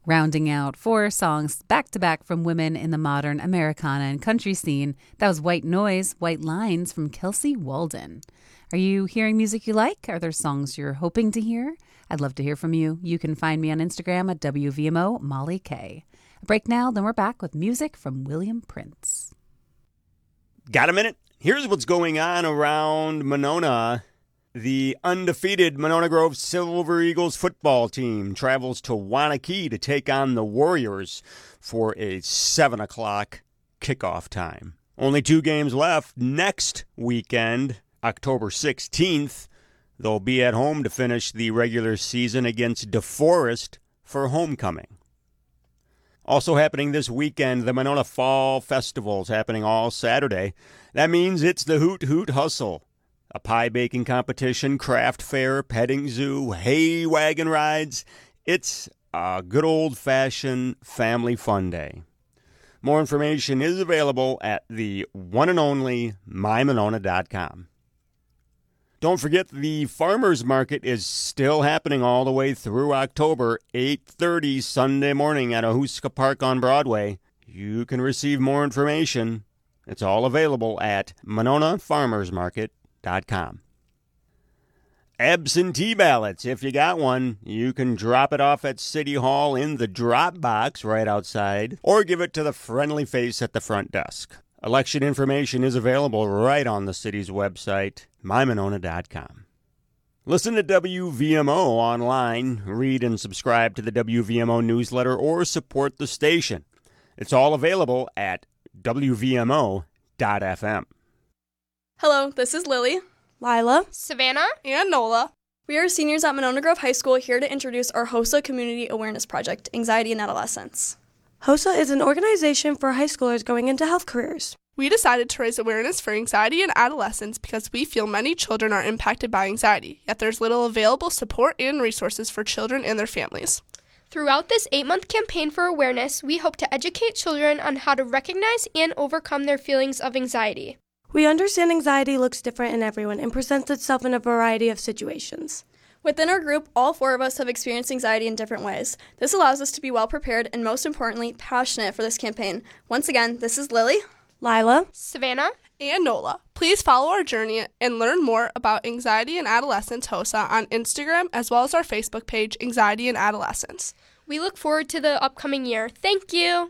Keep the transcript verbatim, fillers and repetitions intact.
Rounding out four songs back-to-back from women in the modern Americana and country scene, that was White Noise, White Lines from Kelsey Walden. Are you hearing music you like? Are there songs you're hoping to hear? I'd love to hear from you. You can find me on Instagram at W V M O Molly K. A break now, then we're back with music from William Prince. Got a minute? Here's what's going on around Monona. The undefeated Monona Grove Silver Eagles football team travels to Waunakee to take on the Warriors for a seven o'clock kickoff time. Only two games left. Next weekend, October sixteenth, they'll be at home to finish the regular season against DeForest for homecoming. Also happening this weekend, the Monona Fall Festival is happening all Saturday. That means it's the Hoot Hoot Hustle. A pie baking competition, craft fair, petting zoo, hay wagon rides. It's a good old-fashioned family fun day. More information is available at the one and only my monona dot com. Don't forget the farmers market is still happening all the way through October, eight thirty Sunday morning at Ahuska Park on Broadway. You can receive more information. It's all available at monona farmers market dot com. Absentee ballots. If you got one, you can drop it off at City Hall in the drop box right outside, or give it to the friendly face at the front desk. Election information is available right on the city's website, my monona dot com. Listen to W V M O online, read and subscribe to the W V M O newsletter, or support the station. It's all available at W V M O dot F M. Hello, this is Lily, Lila, Savannah, and Nola. We are seniors at Monona Grove High School here to introduce our HOSA Community Awareness Project, Anxiety in Adolescence. HOSA is an organization for high schoolers going into health careers. We decided to raise awareness for anxiety in adolescence because we feel many children are impacted by anxiety, yet there's little available support and resources for children and their families. Throughout this eight-month campaign for awareness, we hope to educate children on how to recognize and overcome their feelings of anxiety. We understand anxiety looks different in everyone and presents itself in a variety of situations. Within our group, all four of us have experienced anxiety in different ways. This allows us to be well prepared and, most importantly, passionate for this campaign. Once again, this is Lily, Lila, Savannah, and Nola. Please follow our journey and learn more about Anxiety in Adolescence HOSA on Instagram as well as our Facebook page, Anxiety in Adolescence. We look forward to the upcoming year. Thank you.